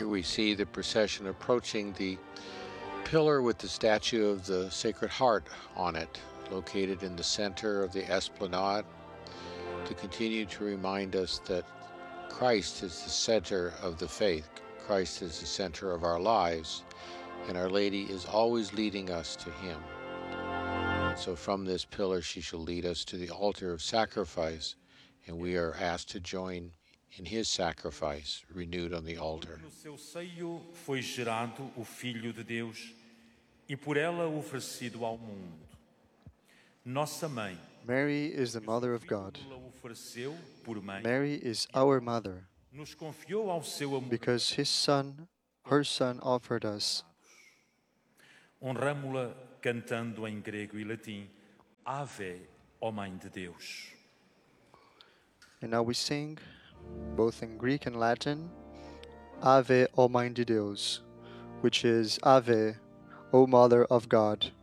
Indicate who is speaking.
Speaker 1: we see the procession approaching the pillar with the statue of the Sacred Heart on it, located in the center of the esplanade, to continue to remind us that Christ is the center of the faith. Christ is the center of our lives, and Our Lady is always leading us to Him. So from this pillar she shall lead us to the altar of sacrifice, and we are asked to join in His sacrifice renewed on the altar.
Speaker 2: No seu seio foi gerado o Filho de Deus e por ela oferecido ao mundo. Nossa Mãe,
Speaker 3: Mary is the Mother of God.
Speaker 2: ela ofereceu por mãe,
Speaker 3: Mary is our Mother
Speaker 2: nos confiou ao seu amor.
Speaker 3: because her Son offered us.
Speaker 2: Honramo-la cantando em grego e latim, Ave, ó Mãe de Deus.
Speaker 3: And now we sing, both in Greek and Latin, Ave, O Mãe de Deus, which is Ave, O Mother of God.